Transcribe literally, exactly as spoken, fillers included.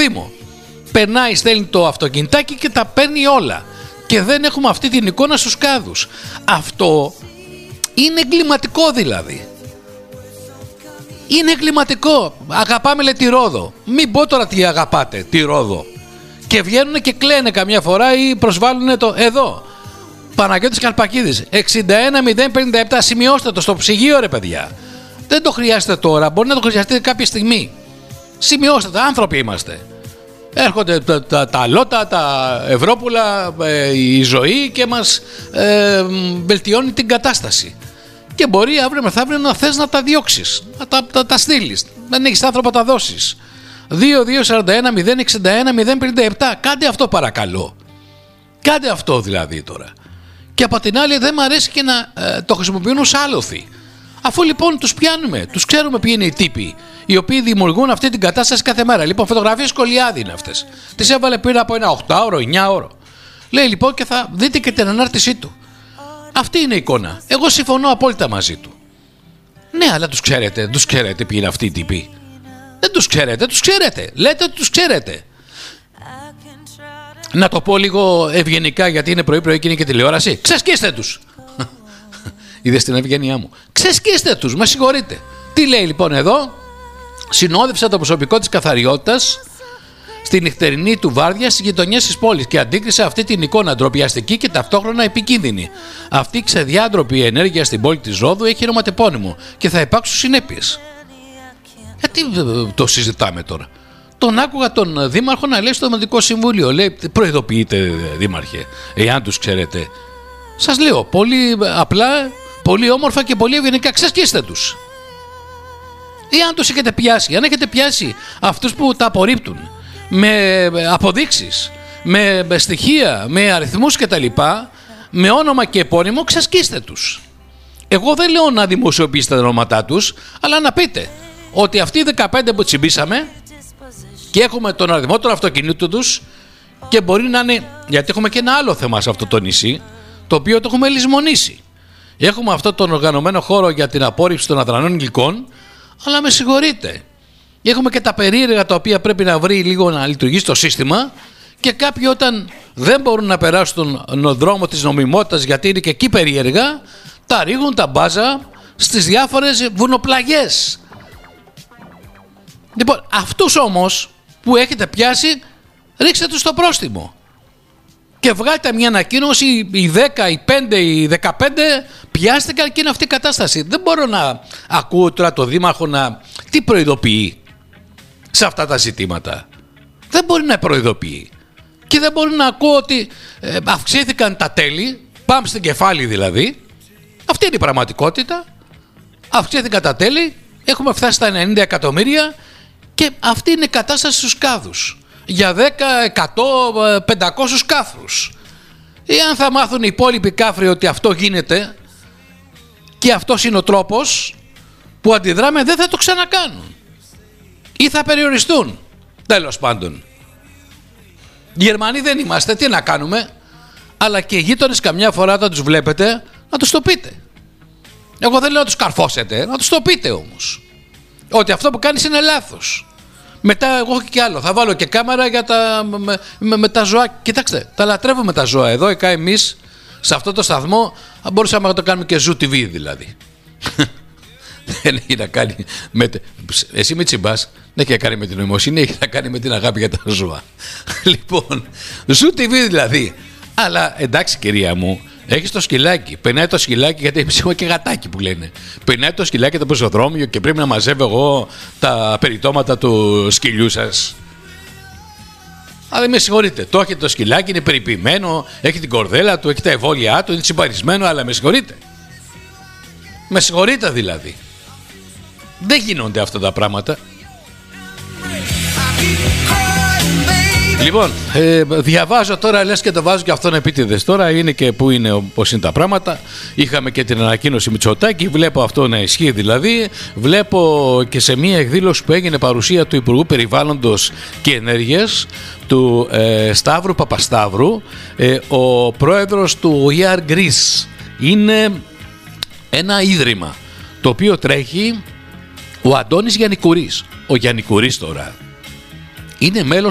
Δήμο. Περνάει, στέλνει το αυτοκινητάκι και τα παίρνει όλα. Και δεν έχουμε αυτή την εικόνα στους κάδους. Αυτό είναι εγκληματικό δηλαδή. Είναι εγκληματικό. Αγαπάμε λέει τη Ρόδο. Μην πω τώρα τι αγαπάτε, τη Ρόδο. Και βγαίνουν και κλαίνε καμιά φορά ή προσβάλλουν το εδώ. Παναγιώτης Καλπακίδης, εξήντα ένα μηδέν πενήντα επτά, σημειώστε το στο ψυγείο ρε παιδιά. Δεν το χρειάζεται τώρα, μπορεί να το χρειαστείτε κάποια στιγμή. Σημειώστε το, άνθρωποι είμαστε. Έρχονται τα, τα, τα λότα, τα Ευρώπουλα, ε, η ζωή και μας ε, βελτιώνει την κατάσταση. Και μπορεί αύριο μεθαύριο να θες να τα διώξεις, να τα, τα, τα στείλεις. Δεν έχεις άνθρωπο να τα δώσεις. δύο δύο σαράντα ένα μηδέν εξήντα ένα μηδέν πενήντα επτά, κάντε αυτό παρακαλώ. Κάντε αυτό δηλαδή τώρα. Και από την άλλη δεν μου αρέσει και να ε, το χρησιμοποιούν ως άλοθη. Αφού λοιπόν τους πιάνουμε, τους ξέρουμε ποιοι είναι οι τύποι οι οποίοι δημιουργούν αυτή την κατάσταση κάθε μέρα. Λοιπόν, φωτογραφίες Κολιάδη είναι αυτές. Τις έβαλε πριν από ένα οκτάωρο, εννιάωρο. Λέει λοιπόν και θα δείτε και την ανάρτησή του. Αυτή είναι η εικόνα. Εγώ συμφωνώ απόλυτα μαζί του. Ναι, αλλά τους ξέρετε, τους ξέρετε ποιοι είναι αυτοί οι τύποι. Δεν τους ξέρετε, τους ξέρετε. Λέτε ότι τους ξέρετε. Να το πω λίγο ευγενικά γιατί είναι πρωί-πρωί και είναι και τηλεόραση. Ξεσκίστε τους. Είδες την ευγενία μου. Ξεσκίστε τους, με συγχωρείτε. Τι λέει λοιπόν εδώ? Συνόδευσα το προσωπικό της καθαριότητας στη νυχτερινή του βάρδια στις γειτονιές της πόλης και αντίκρισε αυτή την εικόνα ντροπιαστική και ταυτόχρονα επικίνδυνη. Αυτή η ξεδιάντροπη ενέργεια στην πόλη της Ρόδου έχει ονοματεπώνυμο και θα υπάρξουν συνέπειες. Γιατί το συζητάμε τώρα? Τον άκουγα τον δήμαρχο να λέει στο Δημοτικό Συμβούλιο. Λέει, προειδοποιείτε δήμαρχε, εάν τους ξέρετε. Σας λέω, πολύ απλά, πολύ όμορφα και πολύ ευγενικά, ξεσκίστε τους. Εάν τους έχετε πιάσει, αν έχετε πιάσει αυτούς που τα απορρίπτουν με αποδείξεις, με στοιχεία, με αριθμούς κτλ, με όνομα και επώνυμο, ξεσκίστε τους. Εγώ δεν λέω να δημοσιοποιήσετε τα ονόματά τους, αλλά να πείτε ότι αυτοί οι δεκαπέντε που τσιμπήσαμε και έχουμε τον αριθμό των αυτοκινήτων τους και μπορεί να είναι, γιατί έχουμε και ένα άλλο θέμα σε αυτό το νησί, το οποίο το έχουμε λησμονήσει. Έχουμε αυτό τον οργανωμένο χώρο για την απόρριψη των αδρανών υλικών, αλλά με συγχωρείτε. Έχουμε και τα περίεργα τα οποία πρέπει να βρει λίγο να λειτουργήσει το σύστημα και κάποιοι όταν δεν μπορούν να περάσουν τον δρόμο της νομιμότητας γιατί είναι και εκεί περίεργα, τα ρίχνουν τα μπάζα στις διάφορες βουνοπλαγιές. Λοιπόν, αυτούς όμως που έχετε πιάσει, ρίξτε τους στο πρόστιμο. Και βγάλτε μια ανακοίνωση, οι δέκα, οι πέντε, οι δεκαπέντε πιάστηκαν και είναι αυτή η κατάσταση. Δεν μπορώ να ακούω τώρα το δήμαρχο να τι προειδοποιεί σε αυτά τα ζητήματα. Δεν μπορεί να προειδοποιεί. Και δεν μπορεί να ακούω ότι ε, αυξήθηκαν τα τέλη, πάμε στην κεφάλι δηλαδή. Αυτή είναι η πραγματικότητα. Αυξήθηκαν τα τέλη, έχουμε φτάσει στα ενενήντα εκατομμύρια και αυτή είναι η κατάσταση στους κάδους. Για δέκα, εκατό, πεντακόσιους κάφρους. Εάν θα μάθουν οι υπόλοιποι κάφροι ότι αυτό γίνεται και αυτός είναι ο τρόπος που αντιδράμε, δεν θα το ξανακάνουν ή θα περιοριστούν. Τέλος πάντων, Γερμανοί δεν είμαστε, τι να κάνουμε? Αλλά και οι γείτονες καμιά φορά θα τους βλέπετε να τους το πείτε. Εγώ δεν λέω να τους καρφώσετε, να τους το πείτε όμως ότι αυτό που κάνεις είναι λάθος. Μετά εγώ έχω και άλλο, θα βάλω και κάμερα για τα, με, με, με τα ζώα. Κοιτάξτε, τα λατρεύουμε τα ζώα εδώ, εκα εμείς σε αυτό το σταθμό μπορούσαμε να το κάνουμε και Zoo τι βι δηλαδή. Δεν έχει να κάνει με, εσύ με τσιμπάς, δεν έχει να κάνει με την νοημοσύνη, έχει να κάνει με την αγάπη για τα ζώα. Λοιπόν, Zoo τι βι δηλαδή. Αλλά εντάξει κυρία μου, έχεις το σκυλάκι, περνάει το σκυλάκι, γιατί έχω και γατάκι που λένε. Περνάει το σκυλάκι το πεζοδρόμιο και πρέπει να μαζεύω εγώ τα περιτώματα του σκυλιού σας. Αλλά δεν με συγχωρείτε, το έχετε το σκυλάκι, είναι περιποιημένο, έχει την κορδέλα του, έχει τα εμβόλια του, είναι συμπαρισμένο, αλλά με συγχωρείτε. Με συγχωρείτε δηλαδή. Δεν γίνονται αυτά τα πράγματα. Λοιπόν, ε, διαβάζω τώρα, λες και το βάζω και αυτόν επίτηδες. Τώρα είναι και που είναι, πώς είναι τα πράγματα. Είχαμε και την ανακοίνωση Μητσοτάκη, βλέπω αυτό να ισχύει δηλαδή. Βλέπω και σε μία εκδήλωση που έγινε παρουσία του Υπουργού Περιβάλλοντος και Ενέργειας, του ε, Σταύρου Παπασταύρου, ε, ο πρόεδρος του We Are Greece. Είναι ένα ίδρυμα το οποίο τρέχει ο Αντώνης Γιαννικουρής. Ο Γιαννικουρής τώρα είναι μέλος